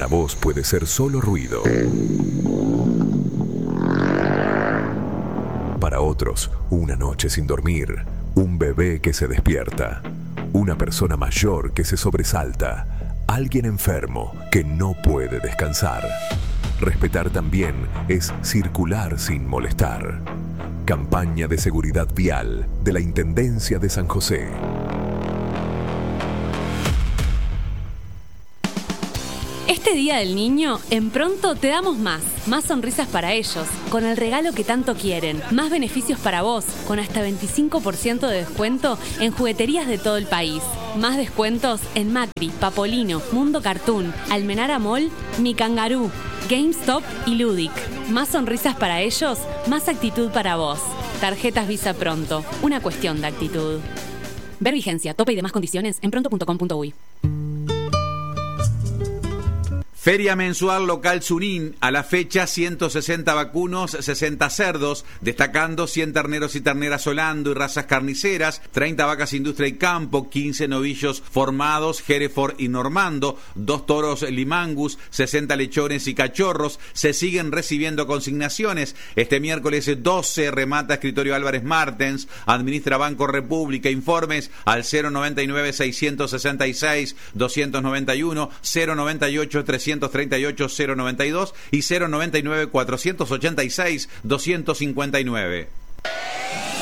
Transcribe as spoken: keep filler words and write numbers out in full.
para vos puede ser solo ruido. Para otros, una noche sin dormir, un bebé que se despierta, una persona mayor que se sobresalta, alguien enfermo que no puede descansar. Respetar también es circular sin molestar. Campaña de seguridad vial de la Intendencia de San José. Este Día del Niño, en Pronto te damos más. Más sonrisas para ellos, con el regalo que tanto quieren. Más beneficios para vos, con hasta veinticinco por ciento de descuento en jugueterías de todo el país. Más descuentos en Macri, Papolino, Mundo Cartoon, Almenara Mall, Mi Kangaroo, GameStop y Ludic. Más sonrisas para ellos, más actitud para vos. Tarjetas Visa Pronto, una cuestión de actitud. Ver vigencia, tope y demás condiciones en pronto punto com punto uy. Feria mensual local Sunín, a la fecha ciento sesenta vacunos, sesenta cerdos, destacando cien terneros y terneras Holando y razas carniceras, treinta vacas industria y campo, quince novillos formados, Hereford y Normando, dos toros Limangus, sesenta lechones y cachorros. Se siguen recibiendo consignaciones. Este miércoles doce remata Escritorio Álvarez Martens, administra Banco República. Informes al cero noventa y nueve, seiscientos sesenta y seis, doscientos noventa y uno, cero noventa y ocho, trescientos treinta y ocho, cero noventa y dos y cero noventa y nueve, cuatrocientos ochenta y seis, doscientos cincuenta y nueve.